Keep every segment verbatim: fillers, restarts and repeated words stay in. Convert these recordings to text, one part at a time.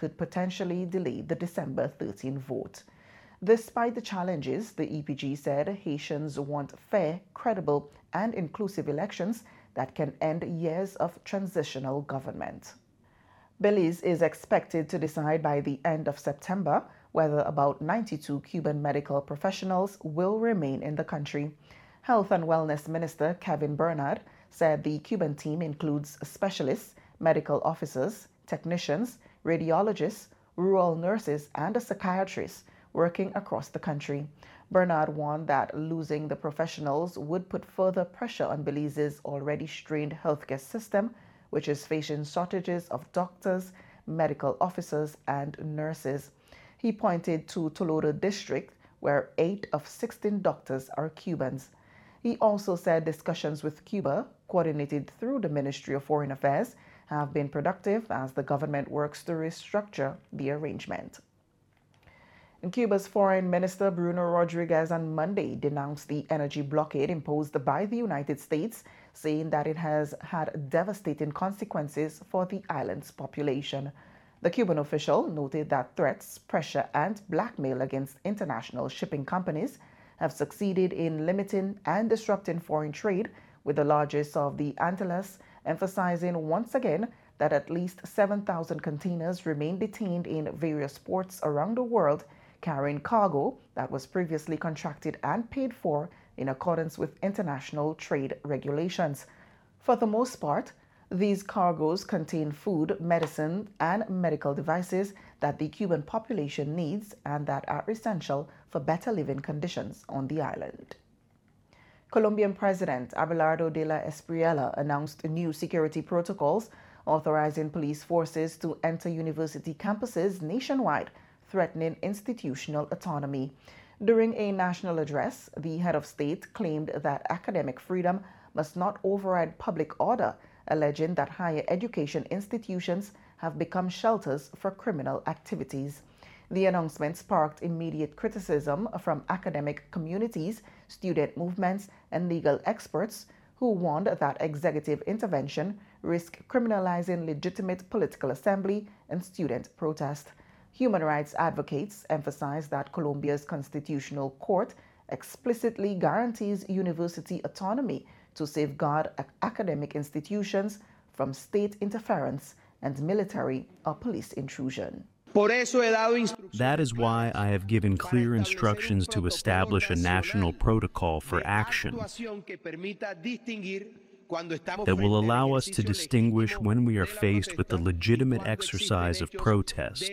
could potentially delay the December thirteenth vote. Despite the challenges, the E P G said Haitians want fair, credible, and inclusive elections that can end years of transitional government. Belize is expected to decide by the end of September whether about ninety-two Cuban medical professionals will remain in the country. Health and Wellness Minister Kevin Bernard said the Cuban team includes specialists, medical officers, technicians, radiologists, rural nurses, and a psychiatrist working across the country. Bernard warned that losing the professionals would put further pressure on Belize's already strained healthcare system, which is facing shortages of doctors, medical officers, and nurses. He pointed to Tolodo District, where eight of sixteen doctors are Cubans. He also said discussions with Cuba, coordinated through the Ministry of Foreign Affairs, have been productive as the government works to restructure the arrangement. And Cuba's Foreign Minister Bruno Rodriguez on Monday denounced the energy blockade imposed by the United States, saying that it has had devastating consequences for the island's population. The Cuban official noted that threats, pressure, and blackmail against international shipping companies have succeeded in limiting and disrupting foreign trade with the largest of the Antilles, emphasizing once again that at least seven thousand containers remain detained in various ports around the world carrying cargo that was previously contracted and paid for in accordance with international trade regulations. For the most part, these cargoes contain food, medicine, and medical devices that the Cuban population needs and that are essential for better living conditions on the island. Colombian President Abelardo de la Espriella announced new security protocols authorizing police forces to enter university campuses nationwide, threatening institutional autonomy. During a national address, the head of state claimed that academic freedom must not override public order, alleging that higher education institutions have become shelters for criminal activities. The announcement sparked immediate criticism from academic communities, student movements, and legal experts who warned that executive intervention risked criminalizing legitimate political assembly and student protest. Human rights advocates emphasize that Colombia's constitutional court explicitly guarantees university autonomy to safeguard academic institutions from state interference and military or police intrusion. That is why I have given clear instructions to establish a national protocol for action that will allow us to distinguish when we are faced with the legitimate exercise of protest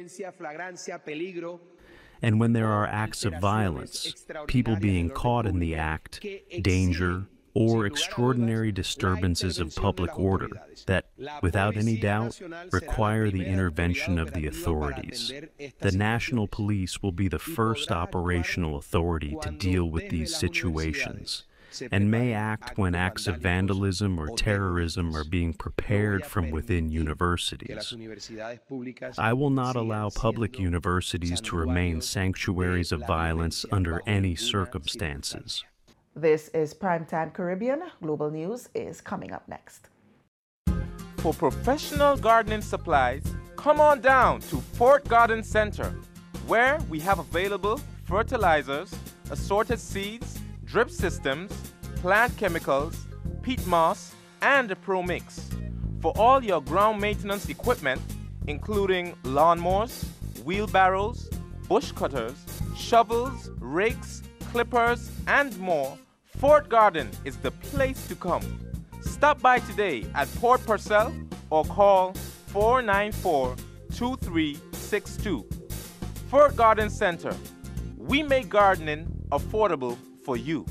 and when there are acts of violence, people being caught in the act, danger, or extraordinary disturbances of public order that, without any doubt, require the intervention of the authorities. The National Police will be the first operational authority to deal with these situations, and may act when acts of vandalism or terrorism are being prepared from within universities. I will not allow public universities to remain sanctuaries of violence under any circumstances. This is Primetime Caribbean. Global News is coming up next. For professional gardening supplies, come on down to Fort Garden Center, where we have available fertilizers, assorted seeds, drip systems, plant chemicals, peat moss, and a Pro Mix. For all your ground maintenance equipment, including lawnmowers, wheelbarrows, bush cutters, shovels, rakes, clippers, and more, Fort Garden is the place to come. Stop by today at Port Purcell or call four nine four, two three six two. Fort Garden Center. We make gardening affordable for you.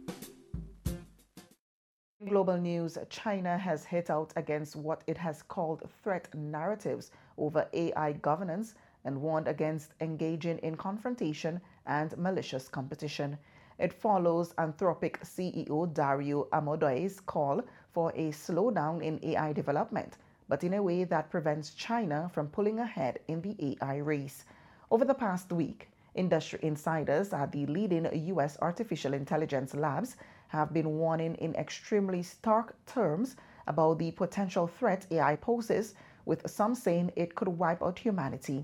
In global news, China has hit out against what it has called threat narratives over A I governance and warned against engaging in confrontation and malicious competition. It follows Anthropic C E O Dario Amodei's call for a slowdown in A I development, but in a way that prevents China from pulling ahead in the A I race. Over the past week, industry insiders at the leading U S artificial intelligence labs have been warning in extremely stark terms about the potential threat A I poses with some saying it could wipe out humanity.